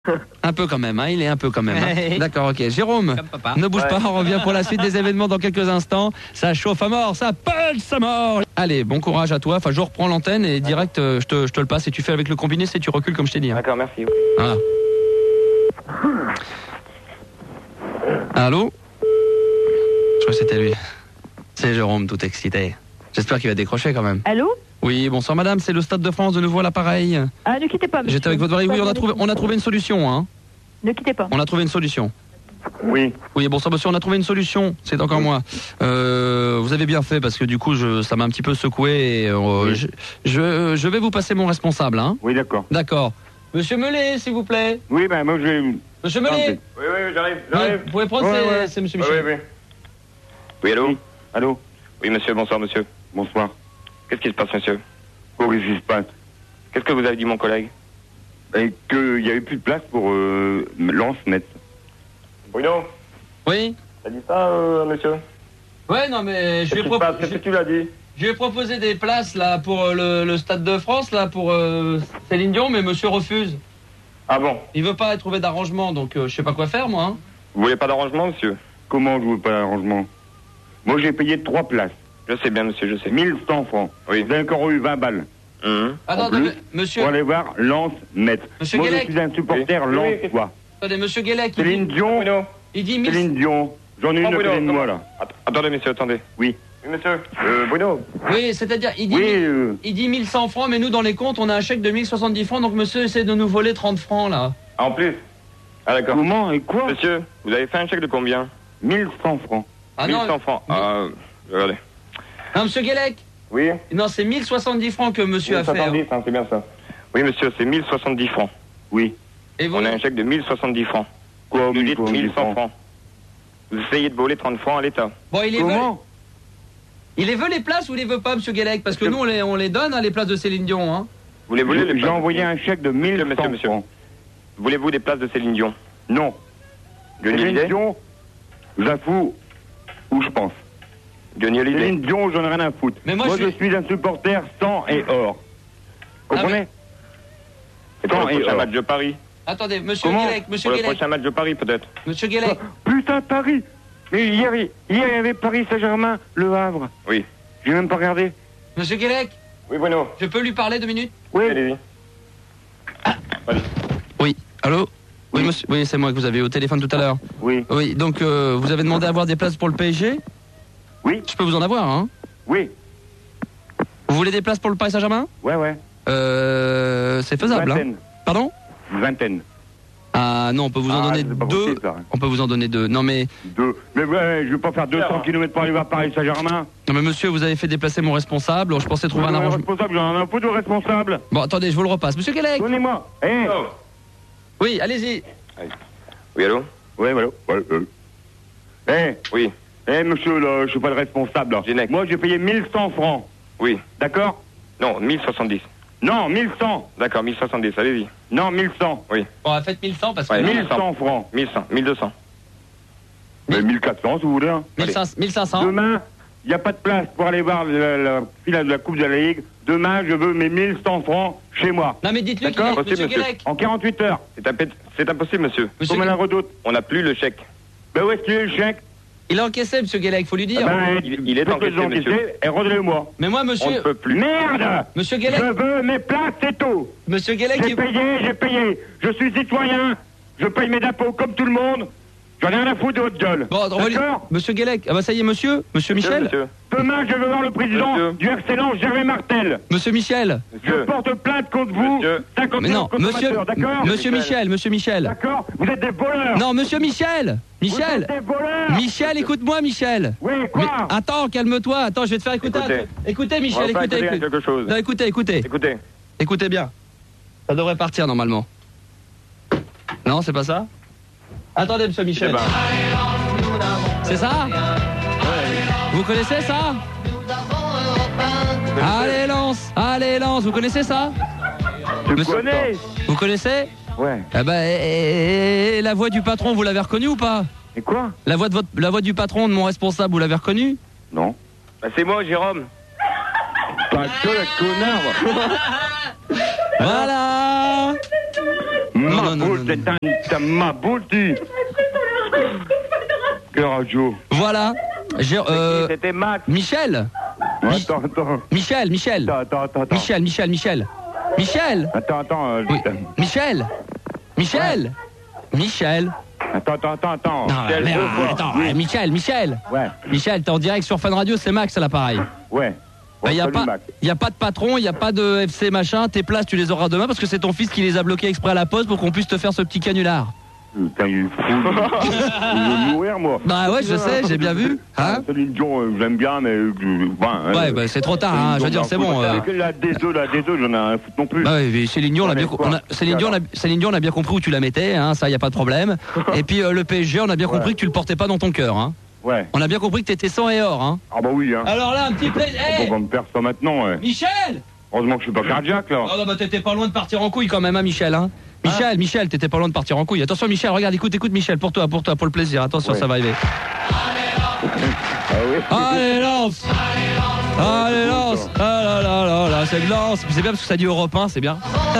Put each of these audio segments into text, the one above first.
Un peu quand même, hein, il est un peu quand même. Hein. D'accord, ok. Jérôme, ne bouge pas, on revient pour la suite des événements dans quelques instants. Ça chauffe à mort, ça pulse à mort. Allez, bon courage à toi. Enfin, je reprends l'antenne et direct, je te le passe et tu fais avec le combiné, c'est tu recules comme je t'ai dit. Hein. D'accord, merci. Voilà. Allô? Je crois que c'était lui. C'est Jérôme, tout excité. J'espère qu'il va décrocher quand même. Allô? Oui, bonsoir madame, c'est le Stade de France de nouveau à l'appareil. Ah, ne quittez pas, monsieur. J'étais avec votre mari, oui, on a trouvé une solution, hein. Ne quittez pas. On a trouvé une solution. Oui. Oui, bonsoir monsieur, on a trouvé une solution, c'est encore moi. Vous avez bien fait parce que du coup, ça m'a un petit peu secoué et Oui. je vais vous passer mon responsable, hein. Oui, d'accord. D'accord. Monsieur Mellet, s'il vous plaît. Oui, ben moi je vais... Monsieur Mellet. Oui, j'arrive. Ouais, vous pouvez prendre, Ouais. c'est monsieur Michel. Oui. Oui, allô? Oui. Allô? Oui, monsieur, bonsoir, monsieur. Bonsoir. Qu'est-ce qui se passe, monsieur? Qu'est-ce qui se passe? Qu'est-ce que vous avez dit, mon collègue? Et qu'il n'y avait plus de place pour Lance Metz. Bruno, Oui. t'as dit ça, monsieur? Ouais, non mais Qu'est-ce qui se passe? Qu'est-ce que tu l'as dit? je lui ai proposé des places là pour le Stade de France là pour Céline Dion, mais monsieur refuse. Ah bon? Il veut pas trouver d'arrangement, donc je sais pas quoi faire moi. Hein. Vous voulez pas d'arrangement, monsieur? Comment je veux pas d'arrangement? Moi j'ai payé 3 places. Je sais bien, monsieur, je sais. 1100 francs. Oui. Vous avez encore eu 20 balles. Attends, En plus, monsieur. Pour aller voir Lance Metz. Monsieur Moi Guélec. je suis un supporter Oui. Lensois. Attendez, monsieur Guélec. Céline Dion. Bruno. Il dit 1000. Céline Dion. J'en ai une à Bruno, côté de moi là. Attendez, monsieur, attendez. Oui. Oui, monsieur. Bruno. Oui, c'est-à-dire, il dit, Oui, il dit 1100 francs, mais nous, dans les comptes, on a un chèque de 1070 francs, donc monsieur essaie de nous voler 30 francs, là. Ah, en plus? Ah, d'accord. comment et quoi? Monsieur, vous avez fait un chèque de combien? 1100 francs. Ah 1100 francs. Regardez. Non, monsieur Guélec. Oui? Non, c'est 1070 francs que monsieur a fait. 1070, hein, c'est bien ça. Oui, monsieur, c'est 1070 francs. Oui. Et vous, On a un chèque de 1070 francs. Quoi, Vous dites 1100 1100 francs. Vous essayez de voler 30 francs à l'État. bon, il les veut. Comment? Il les veut les places ou il les veut pas, monsieur Guélec? Parce que nous, on les donne, hein, les places de Céline Dion, hein. Vous les voulez les J'ai places envoyé un chèque de 1100 monsieur. francs. Voulez-vous des places de Céline Dion? Non. Johnny Céline Hallyday? Dion, j'avoue où je pense. Johnny Hallyday? Céline Dion, j'en ai rien à foutre. Mais moi, je suis un supporter sang et or. Comprenez? Et pour Sang le et prochain or. match de Paris? Attendez, monsieur Comment Guélec, monsieur Pour le Guélec, prochain match de Paris, peut-être? monsieur Guélec. Putain, Paris! Mais hier, il y avait Paris Saint-Germain, Le Havre. Oui. J'ai même pas regardé. Monsieur Guélec, Oui, Bruno. je peux lui parler 2 minutes? Oui. Allez-y. Oui. Allô? Oui, Oui. monsieur. Oui, c'est moi que vous avez eu au téléphone tout à l'heure. Oui. Oui, donc vous avez demandé à avoir des places pour le PSG? Oui. Je peux vous en avoir, hein? Oui. Vous voulez des places pour le Paris Saint-Germain? Ouais. C'est faisable, hein? Vingtaine. Pardon? Vingtaine. Ah non, on peut vous en donner c'est pas 2. possible, ça. On peut vous en donner 2. Non mais Mais ouais, je vais pas faire 200 km pour aller voir Paris Saint-Germain. monsieur, vous avez fait déplacer mon responsable. Je pensais trouver un arrangement. Responsable, j'en ai un peu de responsable. Bon, attendez, je vous le repasse. Monsieur Guélec. Donnez-moi. Oui, allez-y. Oui, allô? Ouais, voilà. Oui. Monsieur, là, je suis pas le responsable. Là. Génec. Moi, j'ai payé 1100 francs. Oui. D'accord? Non, 1070. Non, 1100. D'accord, 1070, allez-y. Non, 1100. Oui. Bon, faites 1100 parce que Ouais, 1100 francs. 1100, 1200. Mais 1400, si vous voulez. Hein. 1500. Demain, il n'y a pas de place pour aller voir la finale de la Coupe de la Ligue. Demain, je veux mes 1100 francs chez moi. Non mais dites-lui qu'il D'accord, est, monsieur monsieur. Guélec. En 48 heures. C'est impossible, monsieur. Monsieur Comme à la Guélec. redoute. On n'a plus le chèque. Ben où est-ce qu'il est le chèque? Il a encaissé, monsieur Guélec, faut lui dire. il est encaissé, monsieur. Et redonnez-moi. Mais moi, On ne monsieur. peut plus. Merde! Monsieur Guélec. Je veux mes places, c'est tout! Monsieur Guélec. J'ai payé. Je suis citoyen. Je paye mes impôts comme tout le monde. J'en ai rien à foutre de votre gueule. Bon, on va lui- D'accord? Monsieur Guélec. Ah bah ça y est, monsieur. Monsieur Michel. Monsieur. Demain, je veux voir le président Monsieur. du Excellence, Gervais Martel. Monsieur Michel. Je Monsieur. porte plainte contre vous. Monsieur. 51 Mais non, monsieur. consommateurs, d'accord? Monsieur Michel. Monsieur Michel. D'accord? Vous êtes des voleurs. Non, monsieur Michel. Vous Michel. êtes des voleurs. Michel, écoute-moi, Michel. Oui, Mais, quoi? attends, calme-toi. Attends, je vais te faire écouter. Écoutez. Écoutez, On va Michel, faire écoutez. écouter quelque chose. Non, écoutez. Écoutez. Écoutez bien. Ça devrait partir normalement. Non, c'est pas ça? Attendez, monsieur Michel. Eh ben, C'est ça? Vous connaissez ça? Allez, lance. Vous connaissez ça? Tu Monsieur- connais? Vous connaissez? Ouais. Eh ben, et la voix du patron, vous l'avez reconnue ou pas? Et quoi? La voix du patron de mon responsable, vous l'avez reconnue? Non. bah, c'est moi, Jérôme. Pas que le connard. Voilà. Non, T'as ma boule, tu. Que radio. Voilà. C'était Max. Michel. Attends. Michel. Attends. Michel. Attends. Oui. Michel. Attends. Non, merde, attends, Michel. Ouais. Michel, t'es en direct sur Fun Radio, c'est Max à l'appareil. Ouais. Il n'y a Salut, pas de patron, il n'y a pas de FC machin, tes places tu les auras demain parce que c'est ton fils qui les a bloquées exprès à la poste pour qu'on puisse te faire ce petit canular. Putain, il est fou. Je vais mourir, moi. Bah ouais, je sais, j'ai bien vu. Hein Céline Dion, j'aime bien, mais... ouais, bah c'est trop tard, hein, je veux dire, c'est bon. La D2, j'en ai rien à foutre non plus. Bah oui, Céline Dion, Céline Dion, on a bien compris où tu la mettais, hein, ça, y a pas de problème. Et puis le PSG, on a bien compris que tu le portais pas dans ton cœur, hein. Ouais. On a bien compris que t'étais sang et or, hein. Ah bah oui, hein. Alors là, un petit plaisir. On va me perdre ça maintenant, ouais. Michel. Heureusement que je suis pas cardiaque, là. Oh non, bah t'étais pas loin de partir en couille quand même, hein, Michel, hein. Michel, t'étais pas loin de partir en couille. Attention, Michel, regarde, écoute, Michel, pour toi, pour le plaisir. Attention, ça va arriver. Allez, lance. Ah là, c'est lance. C'est bien parce que ça dit Europe 1, c'est bien.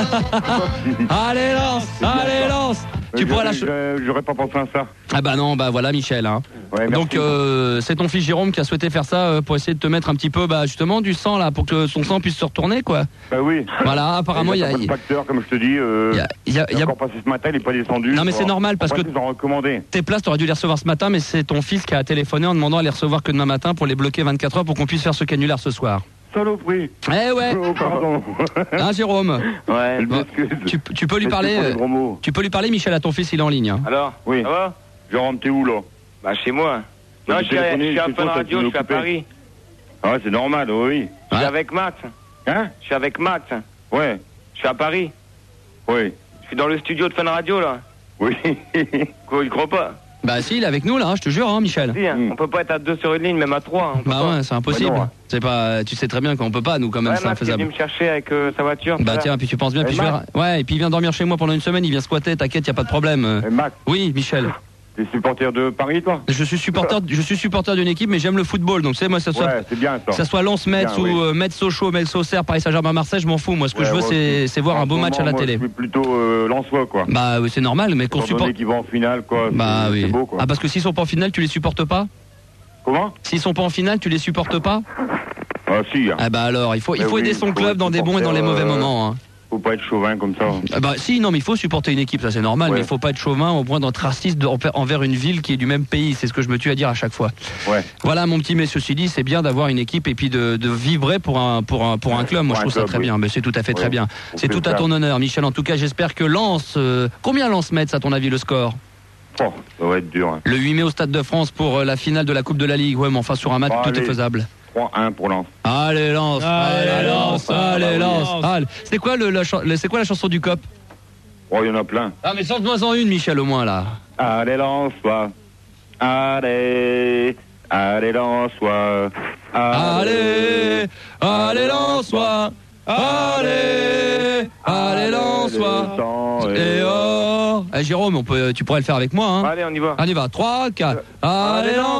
Allez, lance. Tu pourrais la. J'aurais pas pensé à ça. Ah bah non, bah voilà, Michel, hein. Ouais, donc c'est ton fils Jérôme qui a souhaité faire ça pour essayer de te mettre un petit peu, bah justement, du sang là, pour que son sang puisse se retourner, quoi. Bah oui. Voilà, apparemment il y a. Pas de facteur, comme je te dis. Il a encore passé ce matin, il est pas descendu. Non mais c'est normal parce que. Ils ont recommandé. Tes places, t'aurais dû les recevoir ce matin, mais c'est ton fils qui a téléphoné en demandant à les recevoir que demain matin pour les bloquer 24 heures pour qu'on puisse faire ce canular ce soir. Saloperie. Eh ouais. Oh, pardon. Hein, Jérôme. Ouais. Bon, tu peux lui parler. Tu peux lui parler, Michel, à ton fils, il est en ligne. Hein. Alors. Oui. Ça va? Jérôme, t'es où là? Bah chez moi. Non, je suis à Fun Radio, je suis à Paris. Ah, c'est normal, oui. Je suis avec Max. Hein? Je suis avec Max. Ouais. Je suis à Paris. Oui. Je suis dans le studio de Fun Radio là. Oui. Quoi, il croit pas? Bah si, il est avec nous là, je te jure, hein, Michel. Si, hein, on peut pas être à 2 sur une ligne, même à 3. Hein, bah ouais, c'est impossible. Ouais, non, c'est pas, tu sais très bien qu'on peut pas, nous quand même, ouais, c'est infaisable. Il vient me chercher avec sa voiture. Bah tiens, puis tu penses bien, puis ouais, et puis il vient dormir chez moi pendant une semaine, il vient squatter, t'inquiète, y a pas de problème. Max. Oui, Michel. T'es supporter de Paris, toi? Je suis supporter d'une équipe, mais j'aime le football, donc c'est moi ça soit. Ouais, c'est bien ça. Ça soit Lens, Metz ou Metz, Sochaux, Metz, Auxerre, Paris Saint-Germain, Marseille, je m'en fous. Moi, ce que je veux, c'est voir un beau match à la télé. Je suis plutôt lensois, quoi. Bah oui, c'est normal, mais qu'on supporte. Qui vont en finale, quoi. Bah oui. C'est beau, quoi. Ah parce que s'ils sont pas en finale, tu les supportes pas? Comment? S'ils sont pas en finale, tu les supportes pas? Ah si. Ah bah alors, il faut aider son club dans des bons et dans les mauvais moments. Hein. Faut pas être chauvin comme ça. Bah si, non, mais il faut supporter une équipe, ça c'est normal, mais il faut pas être chauvin au point d'être raciste envers une ville qui est du même pays, c'est ce que je me tue à dire à chaque fois. Ouais. Voilà mon petit, mais ceci dit, c'est bien d'avoir une équipe et puis de vibrer pour un club, moi je trouve ça très bien, mais c'est tout à fait très bien. C'est tout à ton honneur, Michel, en tout cas j'espère que Lens, combien Lens Metz à ton avis le score? Oh, ça va être dur. Hein. Le 8 mai au Stade de France pour la finale de la Coupe de la Ligue, ouais, mais enfin sur un match tout est faisable. 3-1 pour Lens. Allez Lens, allez Lens. C'est quoi la chanson du COP? Oh, il y en a plein. Ah mais chante-moi en une, Michel, au moins là. Allez Lensois. Allez Lensois. Allez Lensois. Allez Lensois. Et oh. Jérôme, tu pourrais le faire avec moi, hein. Allez, on y va. On y va. 3, 4. Allez Lensois.